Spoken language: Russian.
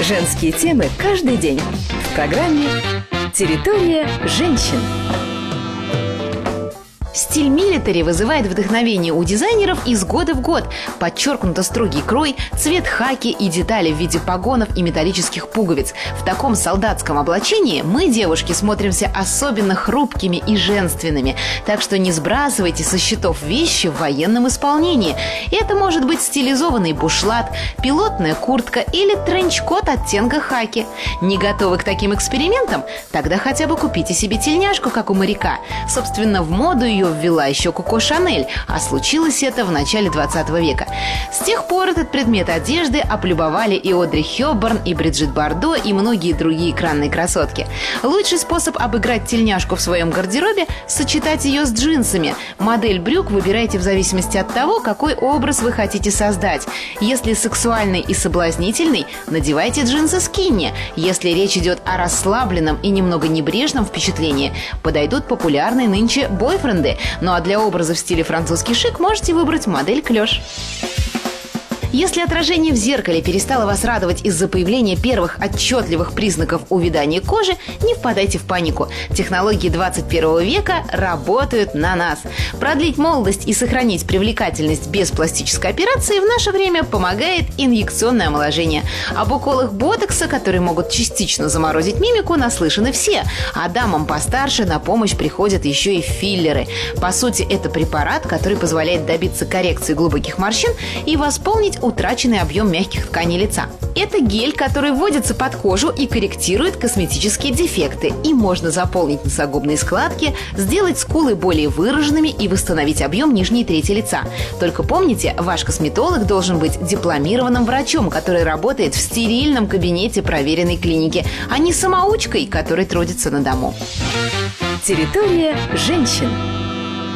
Женские темы каждый день в программе «Территория женщин». Стиль милитари вызывает вдохновение у дизайнеров из года в год. Подчеркнуто строгий крой, цвет хаки и детали в виде погонов и металлических пуговиц. В таком солдатском облачении мы, девушки, смотримся особенно хрупкими и женственными. Так что не сбрасывайте со счетов вещи в военном исполнении. Это может быть стилизованный бушлат, пилотная куртка или тренч-кот оттенка хаки. Не готовы к таким экспериментам? Тогда хотя бы купите себе тельняшку, как у моряка. Собственно, в моду ее ввела еще Коко Шанель, а случилось это в начале 20 века. С тех пор этот предмет одежды облюбовали и Одри Хёбберн, и Бриджит Бардо, и многие другие экранные красотки. Лучший способ обыграть тельняшку в своем гардеробе – сочетать ее с джинсами. Модель брюк выбирайте в зависимости от того, какой образ вы хотите создать. Если сексуальный и соблазнительный, надевайте джинсы скинни. Если речь идет о расслабленном и немного небрежном впечатлении, подойдут популярные нынче бойфренды. Ну а для образа в стиле французский шик можете выбрать модель клёш. Если отражение в зеркале перестало вас радовать из-за появления первых отчетливых признаков увядания кожи, не впадайте в панику. Технологии 21 века работают на нас. Продлить молодость и сохранить привлекательность без пластической операции в наше время помогает инъекционное омоложение. Об уколах ботокса, которые могут частично заморозить мимику, наслышаны все. А дамам постарше на помощь приходят еще и филлеры. По сути, это препарат, который позволяет добиться коррекции глубоких морщин и восполнить утраченный объем мягких тканей лица. Это гель, который вводится под кожу и корректирует косметические дефекты. Им можно заполнить носогубные складки, сделать скулы более выраженными и восстановить объем нижней трети лица. Только помните, ваш косметолог должен быть дипломированным врачом, который работает в стерильном кабинете проверенной клиники, а не самоучкой, который трудится на дому. Территория женщин.